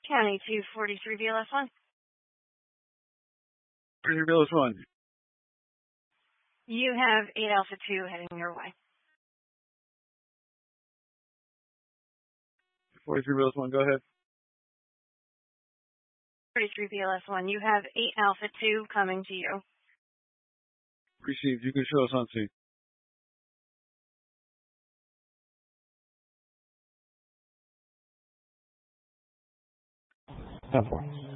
County 243 BLS1. 43 BLS1. You have 8 Alpha 2 heading your way. 43 BLS1, go ahead. 43 BLS1, you have 8 Alpha 2 coming to you. Received. You can show us on scene. 10-4.